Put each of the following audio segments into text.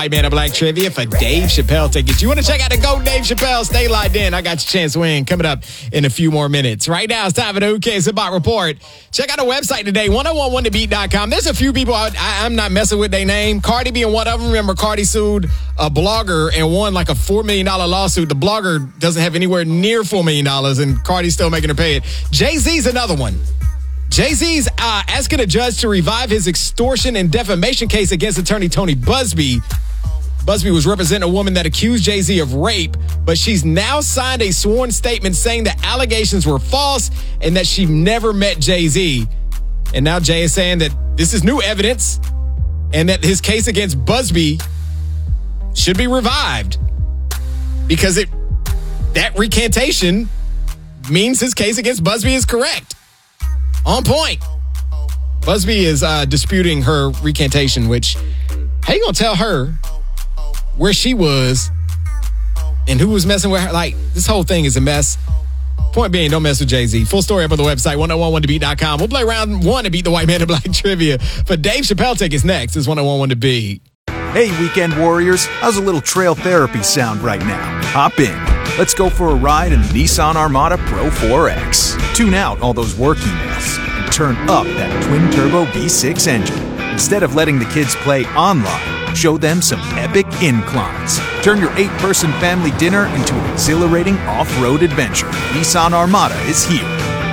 Man of Black Trivia for Dave Chappelle tickets. You want to check out the GOAT Dave Chappelle? Stay locked in. I got your chance to win coming up in a few more minutes. Right now, it's time for the Who Cares About Report. Check out the website today, 1011thebeat.com. There's a few people I'm not messing with their name. Cardi being one of them. Remember, Cardi sued a blogger and won like a $4 million lawsuit. The blogger doesn't have anywhere near $4 million, and Cardi's still making her pay it. Jay-Z's another one. Jay-Z's asking a judge to revive his extortion and defamation case against attorney Tony Busby. Busby was representing a woman that accused Jay-Z of rape, but she's now signed a sworn statement saying the allegations were false and that she never met Jay-Z. And now Jay is saying that this is new evidence and that his case against Busby should be revived because that recantation means his case against Busby is correct. On point. Busby is disputing her recantation, which, how you gonna tell her where she was and who was messing with her? Like, this whole thing is a mess. Point being, don't mess with Jay-Z. Full story up on the website, 1011thebeat.com. We'll play round one to beat the White Man in Black Trivia. For Dave Chappelle tickets next is 1011 The Beat. Hey, weekend warriors. How's a little trail therapy sound right now? Hop in. Let's go for a ride in the Nissan Armada Pro 4X. Tune out all those work emails and turn up that twin-turbo V6 engine. Instead of letting the kids play online, show them some epic inclines. Turn your 8-person family dinner into an exhilarating off-road adventure. Nissan Armada is here.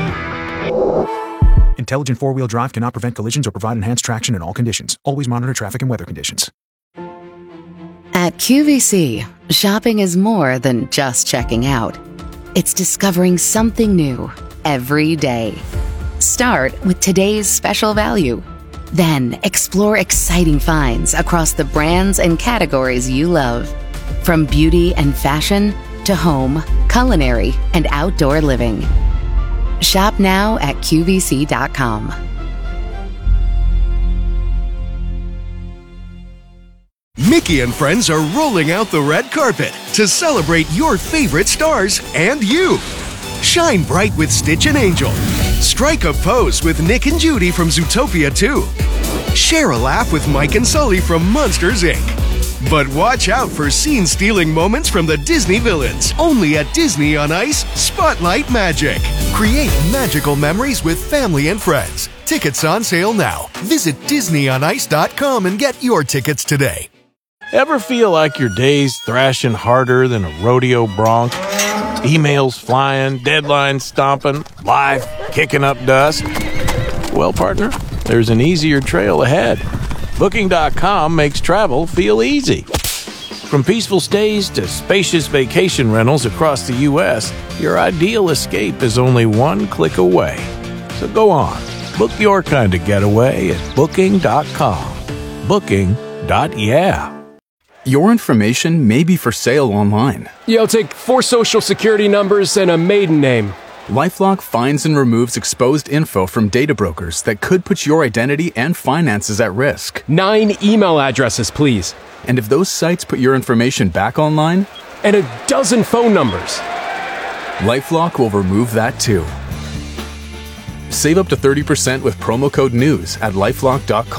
Intelligent four-wheel drive cannot prevent collisions or provide enhanced traction in all conditions. Always monitor traffic and weather conditions. At QVC, shopping is more than just checking out. It's discovering something new every day. Start with today's special value. Then explore exciting finds across the brands and categories you love. From beauty and fashion to home, culinary, and outdoor living. Shop now at QVC.com. Mickey and friends are rolling out the red carpet to celebrate your favorite stars and you. Shine bright with Stitch and Angel. Strike a pose with Nick and Judy from Zootopia 2. Share a laugh with Mike and Sully from Monsters, Inc. But watch out for scene-stealing moments from the Disney villains. Only at Disney on Ice, Spotlight Magic. Create magical memories with family and friends. Tickets on sale now. Visit DisneyOnIce.com and get your tickets today. Ever feel like your day's thrashing harder than a rodeo bronc? Emails flying, deadlines stomping, life kicking up dust? Well, partner, there's an easier trail ahead. Booking.com makes travel feel easy. From peaceful stays to spacious vacation rentals across the U.S., your ideal escape is only one click away. So go on, book your kind of getaway at Booking.com. Booking.yeah. Your information may be for sale online. Yeah, I'll take 4 social security numbers and a maiden name. LifeLock finds and removes exposed info from data brokers that could put your identity and finances at risk. 9 email addresses, please. And if those sites put your information back online? And a dozen phone numbers. LifeLock will remove that too. Save up to 30% with promo code NEWS at LifeLock.com.